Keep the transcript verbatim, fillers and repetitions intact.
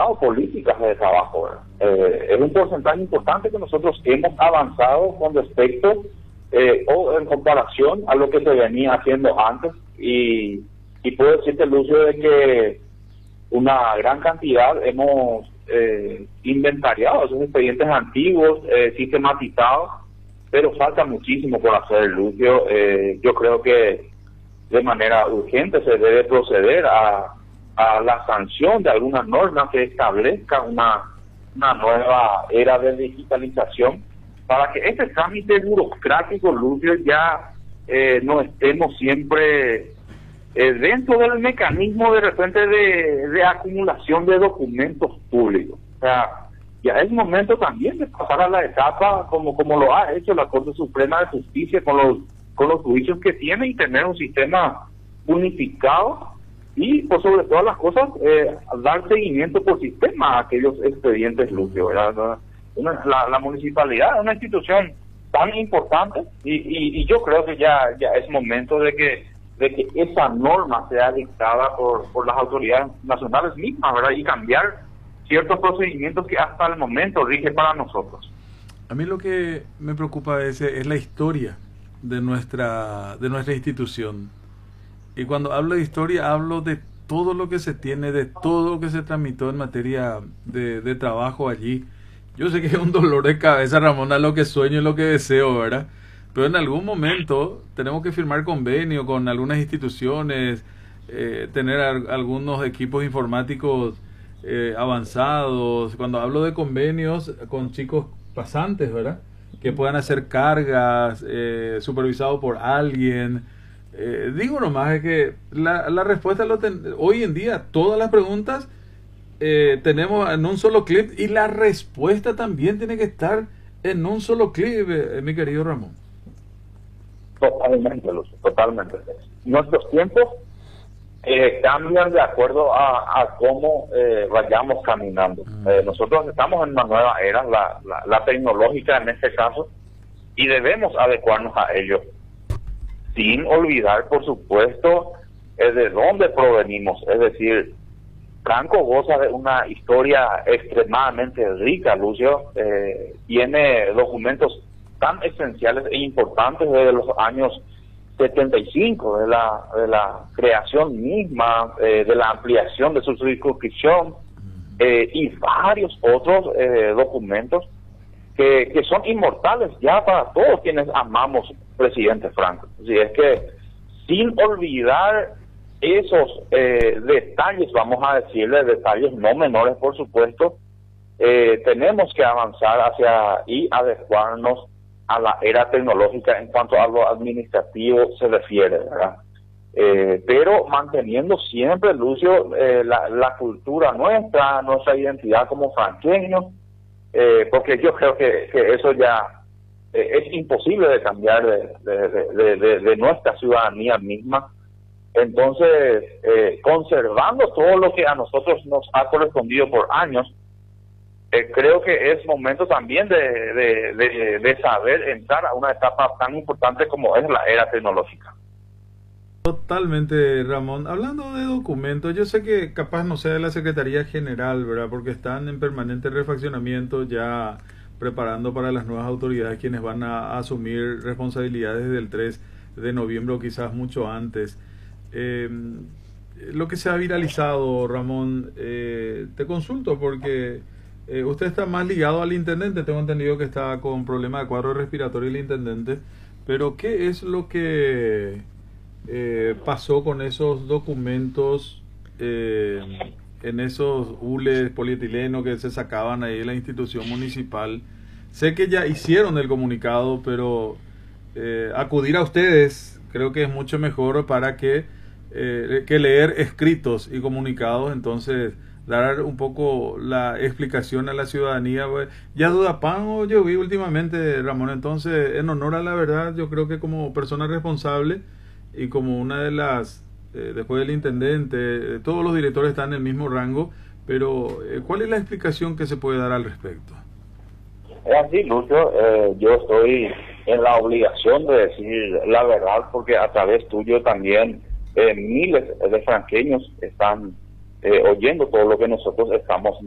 implementado políticas de trabajo, ¿verdad? Eh, es un porcentaje importante que nosotros hemos avanzado con respecto eh, o en comparación a lo que se venía haciendo antes, y, y puedo decirte, Lucio, de que una gran cantidad hemos eh, inventariado esos expedientes antiguos, eh, sistematizados, pero falta muchísimo por hacer, Lucio. Eh, yo creo que de manera urgente se debe proceder a, a la sanción de alguna norma que establezca una, una nueva era de digitalización, para que este trámite burocrático, Lucio, ya eh, no estemos siempre eh, dentro del mecanismo de repente de, de acumulación de documentos públicos. O sea, ya es momento también de pasar a la etapa como como lo ha hecho la Corte Suprema de Justicia con los con los juicios que tiene, y tener un sistema unificado y, por sobre todas las cosas, eh, dar seguimiento por sistema a aquellos expedientes, Lucio, ¿verdad? Una, la, la municipalidad es una institución tan importante, y, y, y yo creo que ya ya es momento de que de que esa norma sea dictada por, por las autoridades nacionales mismas, ¿verdad? Y cambiar ciertos procedimientos que hasta el momento rigen para nosotros. A mí lo que me preocupa es, es la historia de nuestra de nuestra institución. Y cuando hablo de historia, hablo de todo lo que se tiene, de todo lo que se tramitó en materia de, de trabajo allí. Yo sé que es un dolor de cabeza, Ramón, a lo que sueño y lo que deseo, ¿verdad? Pero en algún momento tenemos que firmar convenio con algunas instituciones, eh, tener a, algunos equipos informáticos eh, avanzados. Cuando hablo de convenios con chicos pasantes, ¿verdad?, que puedan hacer cargas, eh, supervisado por alguien. Eh, digo nomás es que la, la respuesta lo ten, hoy en día todas las preguntas eh, tenemos en un solo clip, y la respuesta también tiene que estar en un solo clip, eh, mi querido Ramón. Totalmente, Lucio, totalmente. Nuestros tiempos eh, cambian de acuerdo a, a cómo eh, vayamos caminando. Mm. Eh, nosotros estamos en una nueva era, la, la, la tecnológica en este caso, y debemos adecuarnos a ello, sin olvidar, por supuesto, eh, de dónde provenimos. Es decir, Franco goza de una historia extremadamente rica, Lucio. Eh, tiene documentos tan esenciales e importantes desde los años setenta y cinco, de la, de la creación misma, eh, de la ampliación de su circunscripción, eh, y varios otros eh, documentos que, que son inmortales ya para todos quienes amamos presidente Franco. Así es que, sin olvidar esos eh, detalles, vamos a decirle, detalles no menores, por supuesto, eh, tenemos que avanzar hacia y adecuarnos a la era tecnológica en cuanto a lo administrativo se refiere, ¿verdad? Eh, pero manteniendo siempre, Lucio, eh, la, la cultura nuestra, nuestra identidad como franqueños, eh, porque yo creo que, que eso ya eh, es imposible de cambiar de, de, de, de, de nuestra ciudadanía misma. Entonces, eh, conservando todo lo que a nosotros nos ha correspondido por años, Eh, creo que es momento también de, de, de, de saber entrar a una etapa tan importante como es la era tecnológica. Totalmente, Ramón. Hablando de documentos, yo sé que capaz no sea de la Secretaría General, ¿verdad?, porque están en permanente refaccionamiento, ya preparando para las nuevas autoridades quienes van a, a asumir responsabilidades desde el tres de noviembre o quizás mucho antes. Eh, lo que se ha viralizado, Ramón, eh, te consulto porque Eh, usted está más ligado al intendente, tengo entendido que está con problema de cuadro respiratorio el intendente, pero ¿qué es lo que eh, pasó con esos documentos, eh, en esos hules polietileno que se sacaban ahí de la institución municipal? Sé que ya hicieron el comunicado, pero eh, acudir a ustedes creo que es mucho mejor para que, eh, que leer escritos y comunicados. Entonces, dar un poco la explicación a la ciudadanía. Ya duda pan yo vi últimamente, Ramón. Entonces, en honor a la verdad, yo creo que como persona responsable y como una de las, eh, después del intendente, eh, todos los directores están en el mismo rango, pero eh, ¿cuál es la explicación que se puede dar al respecto? Es así, Lucio. Eh, yo estoy en la obligación de decir la verdad, porque a través tuyo también eh, miles de franqueños están Eh, oyendo todo lo que nosotros estamos